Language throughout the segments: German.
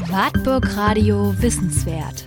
Wartburg Radio Wissenswert.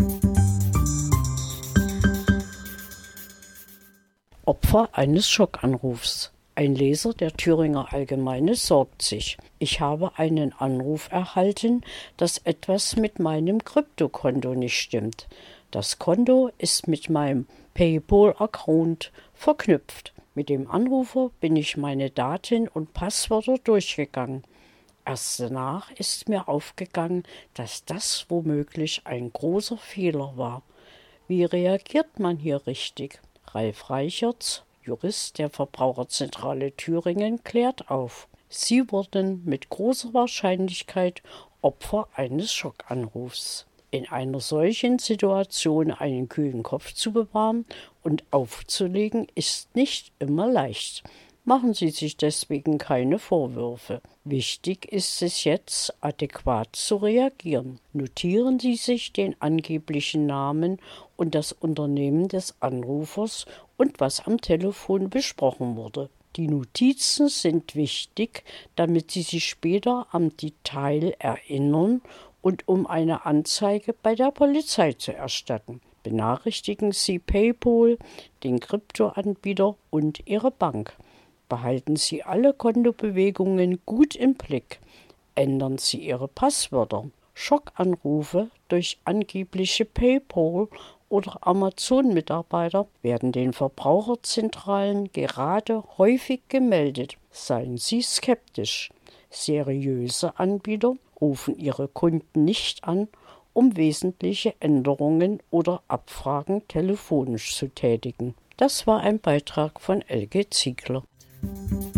Opfer eines Schockanrufs. Ein Leser der Thüringer Allgemeine sorgt sich. Ich habe einen Anruf erhalten, dass etwas mit meinem Kryptokonto nicht stimmt. Das Konto ist mit meinem PayPal-Account verknüpft. Mit dem Anrufer bin ich meine Daten und Passwörter durchgegangen. Erst danach ist mir aufgegangen, dass das womöglich ein großer Fehler war. Wie reagiert man hier richtig? Ralf Reichertz, Jurist der Verbraucherzentrale Thüringen, klärt auf. Sie wurden mit großer Wahrscheinlichkeit Opfer eines Schockanrufs. In einer solchen Situation einen kühlen Kopf zu bewahren und aufzulegen, ist nicht immer leicht. Machen Sie sich deswegen keine Vorwürfe. Wichtig ist es jetzt, adäquat zu reagieren. Notieren Sie sich den angeblichen Namen und das Unternehmen des Anrufers und was am Telefon besprochen wurde. Die Notizen sind wichtig, damit Sie sich später am Detail erinnern und um eine Anzeige bei der Polizei zu erstatten. Benachrichtigen Sie PayPal, den Kryptoanbieter und Ihre Bank. Behalten Sie alle Kontobewegungen gut im Blick. Ändern Sie Ihre Passwörter. Schockanrufe durch angebliche PayPal- oder Amazon-Mitarbeiter werden den Verbraucherzentralen gerade häufig gemeldet. Seien Sie skeptisch. Seriöse Anbieter rufen ihre Kunden nicht an, um wesentliche Änderungen oder Abfragen telefonisch zu tätigen. Das war ein Beitrag von Elke Ziegler.